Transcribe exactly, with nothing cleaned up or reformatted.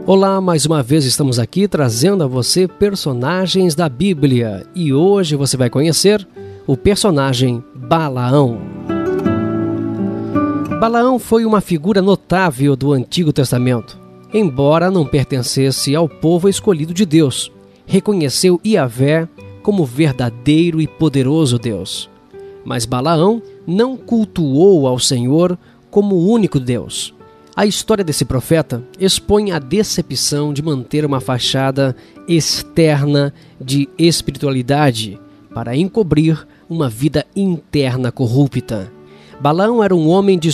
Olá, mais uma vez estamos aqui trazendo a você personagens da Bíblia e hoje você vai conhecer o personagem Balaão. Balaão foi uma figura notável do Antigo Testamento. Embora não pertencesse ao povo escolhido de Deus, reconheceu Iavé como verdadeiro e poderoso Deus. Mas Balaão não cultuou ao Senhor como o único Deus. A história desse profeta expõe a decepção de manter uma fachada externa de espiritualidade para encobrir uma vida interna corrupta. Balaão era um homem de